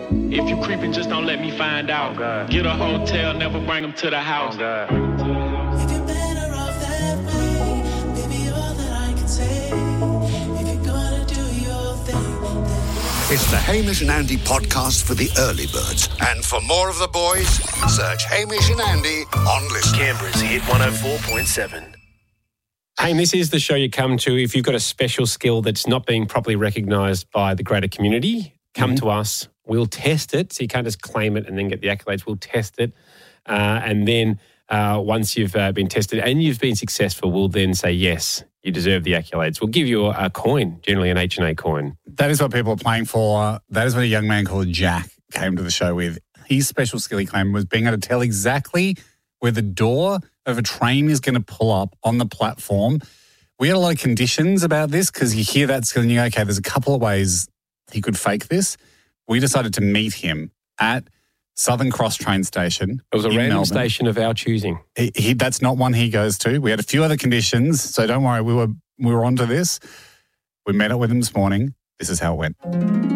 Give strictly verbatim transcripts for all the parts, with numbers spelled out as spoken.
If you creeping, just don't let me find out. Oh, Get a hotel, never bring them to the house. Oh, God. If you're better off that way, maybe all that I can say. If you're gonna do your thing, then It's the Hamish and Andy podcast for the early birds. And for more of the boys, search Hamish and Andy on Listen. Canberra's Hit one oh four point seven. Hey, and this is the show you come to if you've got a special skill that's not being properly recognised by the greater community. Come mm-hmm. to us. We'll test it. So you can't just claim it and then get the accolades. We'll test it. Uh, and then uh, once you've uh, been tested and you've been successful, we'll then say, yes, you deserve the accolades. We'll give you a, a coin, generally an H and A coin. That is what people are playing for. That is what a young man called Jack came to the show with. His special skill he claimed was being able to tell exactly where the door of a train is going to pull up on the platform. We had a lot of conditions about this because you hear that skill and you go, okay, there's a couple of ways he could fake this. We decided to meet him at Southern Cross train station. It was a random Melbourne. Station of our choosing. He, he, that's not one he goes to. We had a few other conditions, so don't worry, we were we were onto this. We met up with him this morning. This is how it went.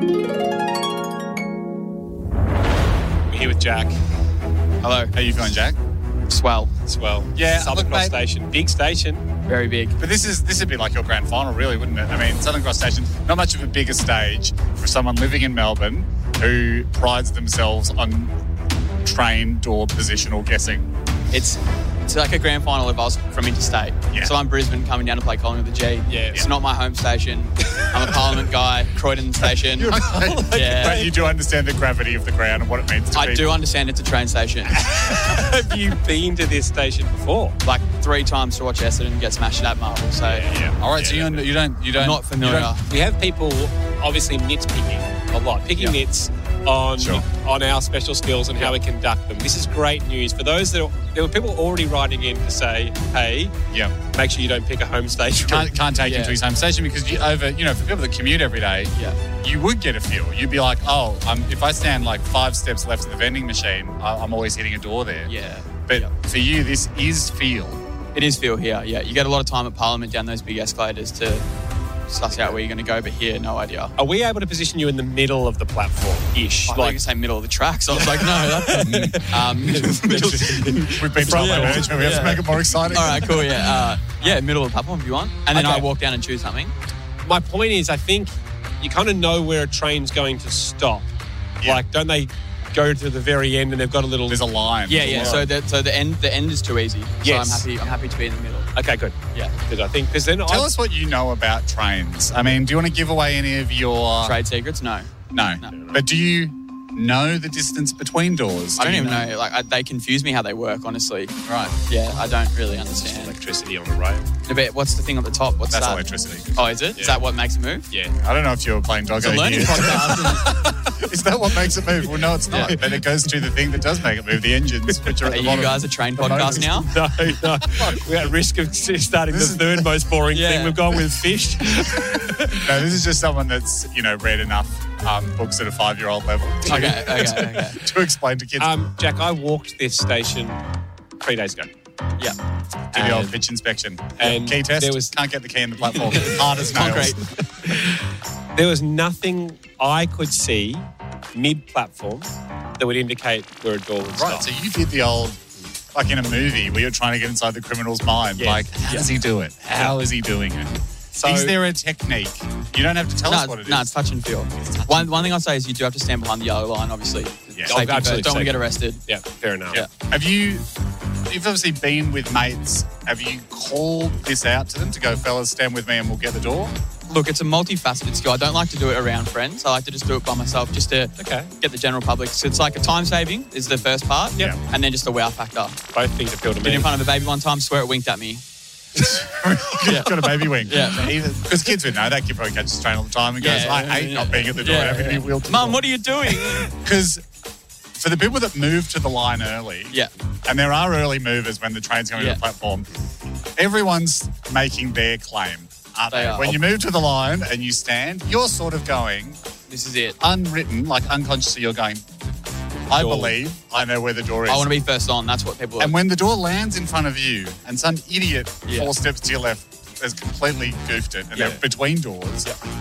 We're here with Jack. Hello. How are you feeling, Jack? Swell. Swell. Yeah, Southern look, Cross mate. Station. Big station. Very big. But this is this would be like your grand final, really, wouldn't it? I mean, Southern Cross Station, not much of a bigger stage for someone living in Melbourne who prides themselves on train door positional guessing. It's it's like a grand final if I was from interstate. Yeah. So I'm Brisbane coming down to play Collingwood with the G. Yeah. It's not my home station. I'm a Parliament guy, Croydon station. Yeah. But you do understand the gravity of the ground and what it means to I people. do understand it's a train station. Have you been to this station before? Like three times to watch Essendon get smashed at Marvel. So Yeah, yeah. All right, so you, you don't you don't not familiar. you don't- We have people obviously nitpicking a lot, picking Yeah. nits on Sure. on our special skills and how we conduct them. This is great news for those that are, there were people already writing in to say, hey, yeah. make sure you don't pick a home station. Can't, can't take Yeah. him to his home station because you over, you know, for people that commute every day, Yeah. you would get a feel. You'd be like, oh, um, if I stand like five steps left of the vending machine, I, I'm always hitting a door there. Yeah. But Yeah. for you, this is feel. It is feel here, yeah. You get a lot of time at Parliament down those big escalators to suss out where you're going to go, but here, no idea. Are we able to position you in the middle of the platform-ish? I thought you were going to say middle of the track, so I was like, no, that's... um, We've been told by Yeah. management, we have to make it more exciting. All right, cool, yeah. Uh, yeah, middle of the platform if you want. And then Okay. I walk down and choose something. My point is, I think you kind of know where a train's going to stop. Yeah. Like, don't they go to the very end and they've got a little... There's a line. Yeah, There's a yeah. line. So the so the end the end is too easy. So Yes. I'm happy I'm happy to be in the middle. Okay, good. Yeah. Because I think... Because then Tell I, us what you know about trains. I mean, do you want to give away any of your... Trade secrets? No. No. No. But do you know the distance between doors? I Do don't you even know. Like I, they confuse me how they work, honestly. Right. Yeah, I don't really understand. electricity on the rail. A bit, what's the thing at the top? What's That's that? electricity. Oh, is it? Is Yeah. that what makes it move? Yeah. I don't know if you're playing It's doggo a learning here. podcast. Is that what makes it move? Well, no, it's not. Yeah. But it goes to the thing that does make it move, the engins, which are at Are the you bottom. guys a train The podcast motors. now? No, no. We're at risk of starting This the is- third most boring Yeah. thing. We've gone with fish. No, this is just someone that's, you know, read enough um, books at a five-year-old level to, Okay, okay, okay. to explain to kids. Um, Jack, I walked this station three days ago. Yeah. Do the old and- pitch inspection. and key test. there was- Can't get the key in the platform. Hard as nails. Concrete. There was nothing I could see mid-platform that would indicate where a door would Right, stop. so you did the old, like in a movie where you're trying to get inside the criminal's mind. Yeah. Like, how does he do it? How is he doing it? So- is there a technique? You don't have to tell No, us what it is. no, it's touch and feel. One one thing I'll say is you do have to stand behind the yellow line, obviously. Yeah. Safety Oh, first. absolutely, Don't want to get safety. arrested. Yeah, fair enough. Yeah. Have you, you've obviously been with mates, have you called this out to them to go, fellas, stand with me and we'll get the door? Look, it's a multifaceted skill. I don't like to do it around friends. I like to just do it by myself just to Okay. get the general public. So it's like a time saving is the first part. Yeah. And then just a wow factor. Both things appeal to Been me. in front of a baby one time, swear it winked at me. You've got a baby wing. Yeah. Because kids would know. That kid probably catches the train all the time and goes, Yeah, I yeah, hate yeah. not being at the door Yeah, and having to yeah. be wheeled to Mum, the what are you doing? Because for the people that move to the line early, Yeah. and there are early movers when the train's going Yeah. to the platform, everyone's making their claim, aren't they? They are. When you move to the line and you stand, you're sort of going, This is it. unwritten, like unconsciously, you're going, I Door. believe I know where the door is. I want to be first on. That's what people are. And when the door lands in front of you and some idiot Yeah. four steps to your left has completely goofed it and Yeah. they're between doors,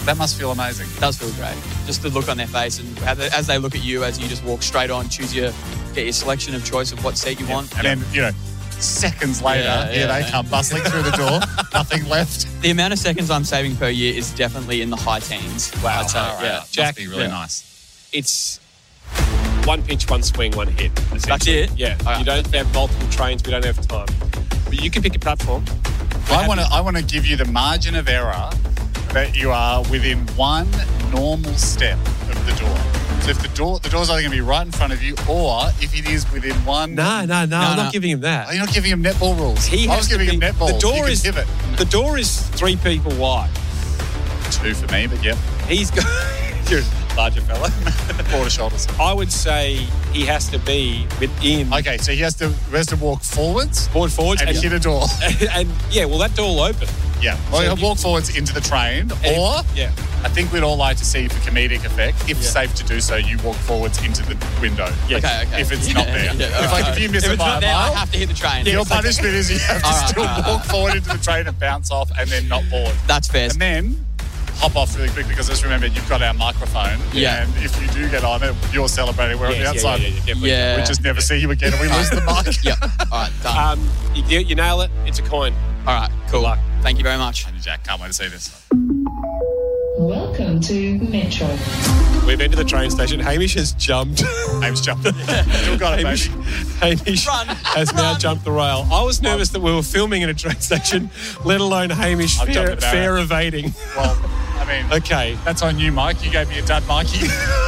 That must feel amazing. It does feel great. Just the look on their face and how they, as they look at you as you just walk straight on, choose your, get your selection of choice of what seat you want. And then, you know, seconds later, Yeah, here yeah. they come bustling through the door. Nothing left. The amount of seconds I'm saving per year is definitely in the high teens. Wow. I'd say, All right. yeah. Must Jack, be really yeah. nice. It's one pitch, one swing, one hit. That's it? Yeah. All right. You don't have multiple trains. We don't have time. But you can pick a platform. I want to I want to give you the margin of error that you are within one normal step of the door. So if the door the door's either going to be right in front of you, or if it is within one. No, no, no. I'm no. not giving him that. Oh, you're not giving him netball rules. He I has was to giving him be- netball. The door You can is pivot. the door is three people wide. Two for me, but yep. He's got you're a larger fella. Border shoulders. I would say he has to be within Okay, so he has to he has to walk forwards forward forwards and and, hit a door. and yeah, well that door will open. Yeah. Well, So he'll walk forwards into the train, And- or yeah. I think we'd all like to see for comedic effect, if Yeah. safe to do so, you walk forwards into the window. Yes. Okay, okay. If it's Yeah, not there. yeah, if, all like, right. if you miss if it it's by not a there, I mile, have to hit the train. your punishment is you have to All right, still all right, all walk right. forward into the train and bounce off and then not board. That's fair. And then hop off really quick because just remember you've got our microphone. Yeah. And if you do get on it, you're celebrating. We're Yes, on the yeah, outside. yeah, yeah, definitely. Yeah. We just never see you again and we lose the mic. Yep. All right, done. Um, you, you nail it. It's a coin. All right, cool. luck. Thank you very much. Jack, can't wait to see this. Welcome to Metro. We've entered the train station. Hamish has jumped. Hamish jumped. Still got it, Hamish, baby. Hamish Run, has now run. jumped the rail. I was nervous that we were filming in a train station, let alone Hamish I've fair, jumped the barrier. fair evading. Well, I mean, Okay. that's on you, Mike. You gave me a dud, Mikey.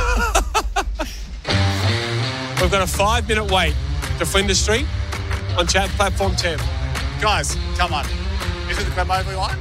We've got a five-minute wait to Flinders Street on chat platform ten. Guys, come on. Is it the Glen Waverley line?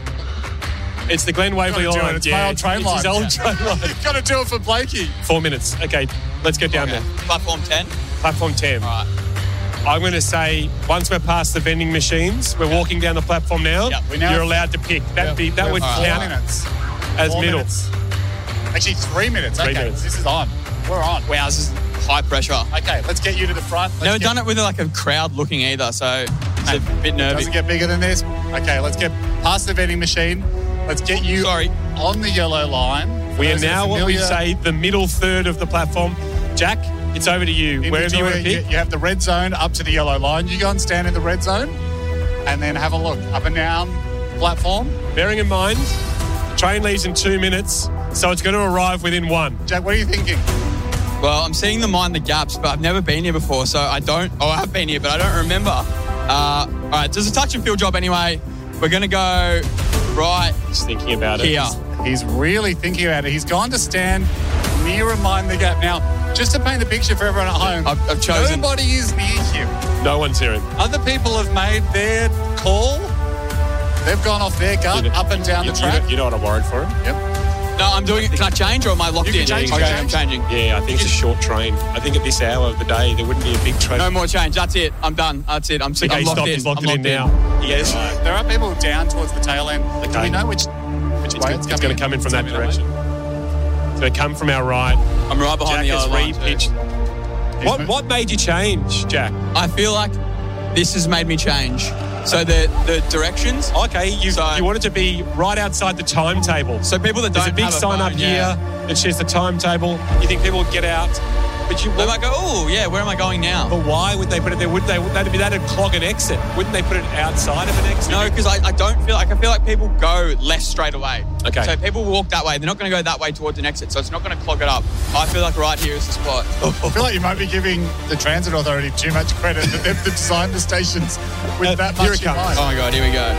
It's the Glen Waverley Gotta do line. it. It's my old train it's line. his old Yeah. train line. You've got to do it for Blakey. Four minutes. Okay, let's get down Okay. there. Platform ten. Platform ten. All right. I'm going to say once we're past the vending machines, we're walking down the platform now. Yep. We now- You're allowed to pick. That be that We're would four count minutes. as Four middle. minutes. Actually, three minutes. Three okay, minutes. this is on. We're on. Wow, this is high pressure. Okay, let's get you to the front. Let's Never get, done it with like a crowd looking either, so it's a bit nervy. Doesn't get bigger than this. Okay, let's get past the vending machine. Let's get you Sorry. on the yellow line. We are Those that now what we familiar, say the middle third of the platform. Jack, it's over to you. in Wherever you want to between, pick. You, you have the red zone up to the yellow line. You go and stand in the red zone and then have a look up and down the platform. Bearing in mind, the train leaves in two minutes, so it's going to arrive within one. Jack, what are you thinking? Well, I'm seeing them mind the gaps, but I've never been here before, so I don't. Oh, I have been here, but I don't remember. Uh, all right, there's a touch and feel job anyway. We're gonna go right Just thinking about it. here. He's really thinking about it. He's gone to stand near and mind the gap. Now, just to paint the picture for everyone at home, I've, I've chosen. nobody is near him. No one's hearing. Other people have made their call. They've gone off their gut You know- up and down you, the you know, track. you know what I'm worried for him? Yep. No, I'm doing it. Can I change or am I locked You can in? change, you okay, can I'm change. changing. Yeah, I think it's a short train. I think at this hour of the day, there wouldn't be a big train. No more change. That's it. I'm done. That's it. I'm, okay, I'm locked stop. in. He's locked I'm it in locked now. Yes. There are people down towards the tail end. Do Okay. we know which, which It's, way go- it's, it's going to come in from that It's coming direction. It's going to come from our right. I'm right behind Jack the has other line. too. re-pitched. He's What, mo- what made you change, Jack? I feel like this has made me change. So the the directions. Okay, you, So- you wanted to be right outside the timetable. So people that don't There's a big have a sign up phone, here yeah. that says the timetable. You think people would get out, but you. They might go, oh yeah, where am I going now? But why would they put it there? Would they? That'd be that'd clog an exit. Wouldn't they put it outside of an exit? No, because I, I don't feel like I feel like people go left straight away. Okay. So people walk that way. They're not going to go that way towards an exit, so it's not going to clog it up. I feel like right here is the spot. I feel like you might be giving the Transit Authority too much credit that they've designed the stations with Uh, that here much it in comes. mind. Oh my god, here we go.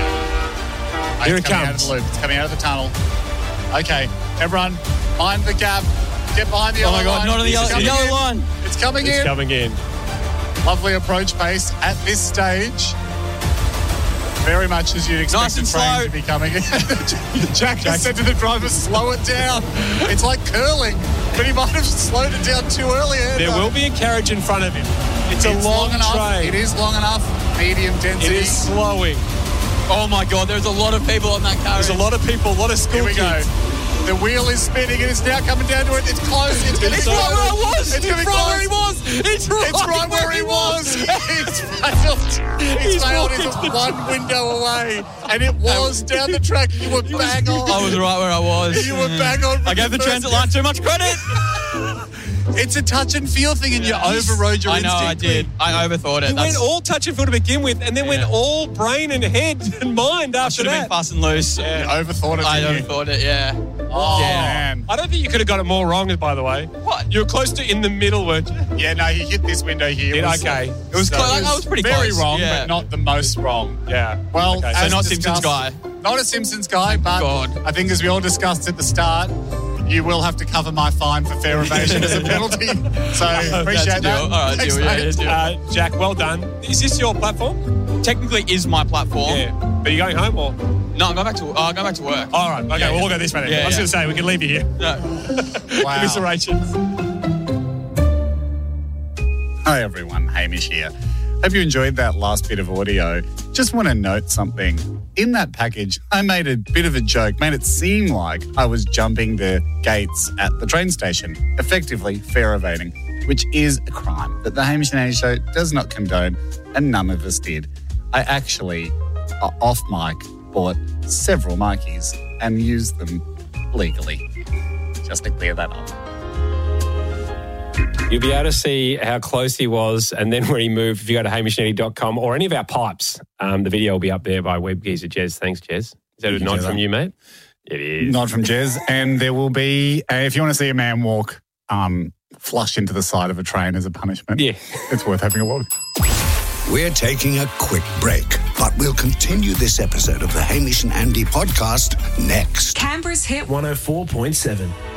Oh, Here it's it coming out of comes. the loop. It's coming out of the tunnel. Okay, everyone, mind the gap. Get behind the Oh yellow my god, line. not on the It's yellow, coming yellow in. line. It's coming It's in. coming in. Lovely approach pace at this stage. Very much as you'd expect Nice the and train slow. to be coming in. Jack just said to the driver, slow it down. It's like curling, but he might have slowed it down too early. There will be a carriage in front of him. It's, a It's long, enough. train. It is long enough. Medium It density. is slowing. Oh my god, there's a lot of people on that carriage. There's a lot of people, a lot of school Here we go. kids. The wheel is spinning and it's now coming down to it. It's close. It's getting It's close. right where I was. It's, It's getting right close. where he was. It's right, It's right where he was. It's failed. It's He's failed. walked It's into the one window away. And it was down the track. You were bang on. I was right where I was. You were bang on. I gave the transit line too much credit. It's a touch and feel thing, and you overrode your I know, I instinct. did. I overthought it. He went That's- all touch and feel to begin with, and then went Yeah. all brain and head and mind I after should have been that. fast and loose. You overthought it. I didn't you? overthought it, yeah. Oh, Yeah. man. I don't think you could have got it more wrong, by the way. What? You were close to in the middle, weren't you? Yeah, no, he hit this window here. Did- It was- okay. It was So close. Like, I was pretty very close. wrong, yeah. but not the most wrong. Yeah. Well, Okay. as So not discussed- Simpsons guy. Not a Simpsons guy, but God. I think as we all discussed at the start, you will have to cover my fine for fair evasion as a penalty. So appreciate That's a that. deal. All right, Thanks, deal. Yeah, mate. yeah, deal. Uh, Jack, well done. Is this your platform? Technically is my platform. Yeah. Are you going home or? No, I'm going back to, uh, going back to work. All right. Okay. Yeah, well, yeah. we'll go this way then. Yeah, I was yeah. going to say, we can leave you here. No. Wow. Commiserations. Hi, everyone. Hamish here. Hope you enjoyed that last bit of audio. Just want to note something. In that package, I made a bit of a joke, made it seem like I was jumping the gates at the train station, effectively fare evading, which is a crime that the Hamish and Andy Show does not condone, and none of us did. I actually, uh, off mic, bought several Mikeys and used them legally. Just to clear that up. You'll be able to see how close he was and then where he moved if you go to hamish netty dot com or any of our pipes. Um, the video will be up there by web geezer Jez. Thanks, Jez. Is that a Thank you, nod Jez. from you, mate? It is. Nod from Jez. And there will be, uh, if you want to see a man walk um, flush into the side of a train as a punishment, Yeah. it's worth having a look. We're taking a quick break, but we'll continue this episode of the Hamish and Andy podcast next. Canberra's hit one oh four point seven.